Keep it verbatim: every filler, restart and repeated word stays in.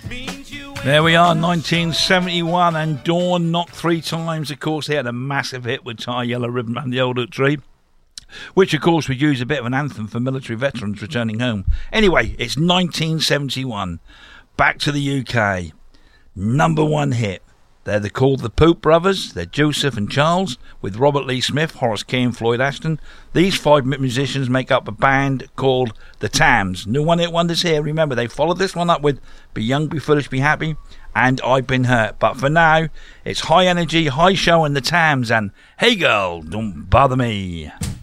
There we are, nineteen seventy-one, and Dawn knocked three times. Of course, he had a massive hit with Tie Yellow Ribbon and the Old Oak Tree, which, of course, would use a bit of an anthem for military veterans returning home. Anyway, it's nineteen seventy-one. Back to the U K. Number one hit. They're the, called the Pope Brothers. They're Joseph and Charles, with Robert Lee Smith, Horace Key and Floyd Ashton. These five musicians make up a band called the Tams. New one-hit wonders here. Remember, they followed this one up with Be Young, Be Foolish, Be Happy, and I've Been Hurt. But for now, it's High Energy, High Show and the Tams, and Hey Girl, Don't Bother Me.